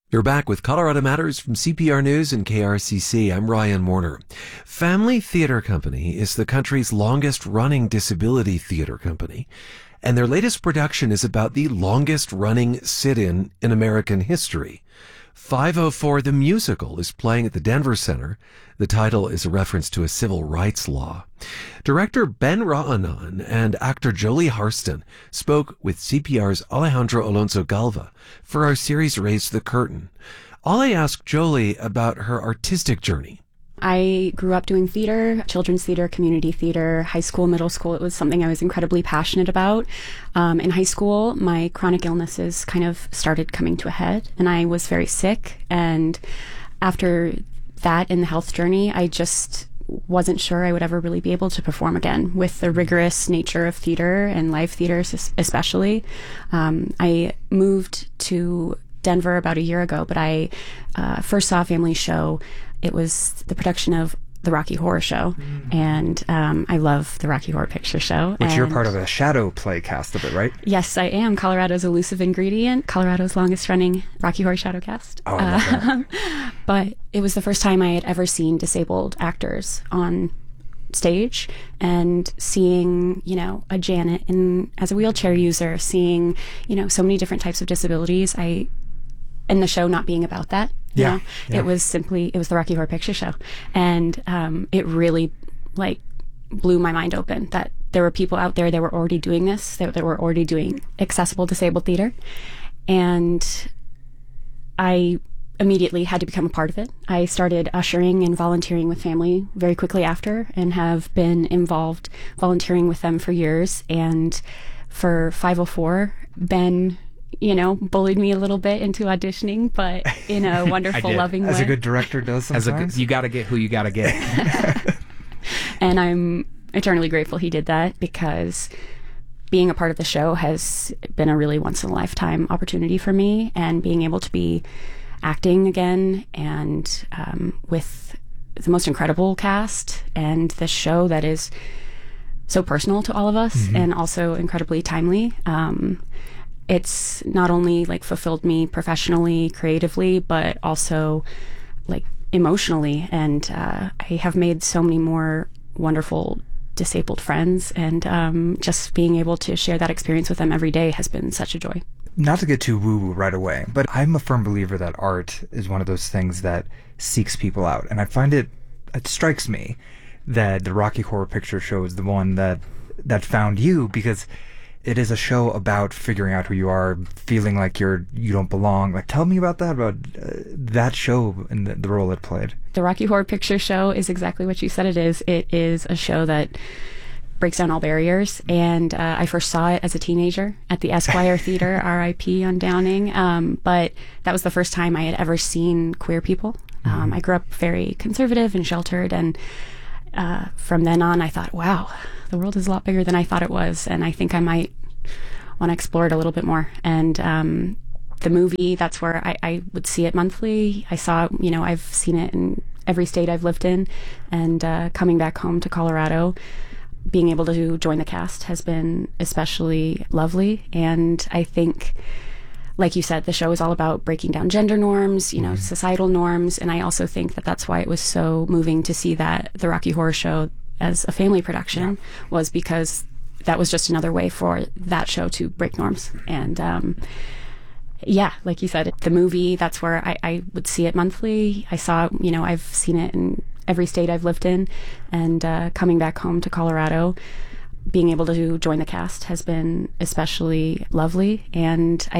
You're back with Colorado Matters from CPR News and KRCC. I'm Ryan Warner. Family Theater Company is the country's longest running disability theater company, and their latest production is about the longest running sit-in in American history. 504 the Musical is playing at the Denver Center. The title is a reference to a civil rights law. Director Ben Ra'anan and actor Jolie Harston spoke with CPR's Alejandro Alonso Galva for our series Raise the Curtain. Ale asked Jolie about her artistic journey. I grew up doing theater, children's theater, community theater, high school, middle school. It was something I was incredibly passionate about. In high school, my chronic illnesses kind of started coming to a head, and I was very sick. And after that in the health journey, I just wasn't sure I would ever really be able to perform again with the rigorous nature of theater and live theater especially. I moved to Denver about a year ago, but I first saw a family show. It was the production of the Rocky Horror Show, and I love the Rocky Horror Picture Show. Which you're part of a shadow play cast of it, right? Yes, I am. Colorado's Elusive Ingredient, Colorado's longest running Rocky Horror Shadow cast. Oh, I love that. But it was the first time I had ever seen disabled actors on stage, and seeing, a Janet as a wheelchair user, seeing, so many different types of disabilities. And the show not being about that. Yeah. It was the Rocky Horror Picture Show. And it really, blew my mind open that there were people out there that were already doing this, that were already doing accessible disabled theater. And I immediately had to become a part of it. I started ushering and volunteering with family very quickly after, and have been involved volunteering with them for years. And for 504, Ben bullied me a little bit into auditioning, but in a wonderful, loving way. As a good director does sometimes. You got to get who you got to get. And I'm eternally grateful he did that, because being a part of the show has been a really once-in-a-lifetime opportunity for me, and being able to be acting again, and with the most incredible cast, and the show that is so personal to all of us, and also incredibly timely. It's not only fulfilled me professionally, creatively, but also emotionally. And I have made so many more wonderful disabled friends, and just being able to share that experience with them every day has been such a joy. Not to get too woo-woo right away, but I'm a firm believer that art is one of those things that seeks people out. And I find it strikes me that the Rocky Horror Picture Show is the one that found you, because it is a show about figuring out who you are, feeling like you don't belong. Tell me about that show and the role it played. The Rocky Horror Picture Show is exactly what you said it is. It is a show that breaks down all barriers, and I first saw it as a teenager at the Esquire Theater, RIP on Downing, but that was the first time I had ever seen queer people. I grew up very conservative and sheltered, and from then on I thought, wow, the world is a lot bigger than I thought it was, and I think I might want to explore it a little bit more. And the movie, that's where I would see it monthly. I saw, I've seen it in every state I've lived in, and coming back home to Colorado, being able to join the cast has been especially lovely. And I think, like you said, the show is all about breaking down gender norms, societal norms. And I also think that that's why it was so moving to see that the Rocky Horror Show as a family production was because that was just another way for that show to break norms. And like you said, the movie, that's where I would see it monthly. I saw, I've seen it in every state I've lived in, and coming back home to Colorado, being able to join the cast has been especially lovely. And I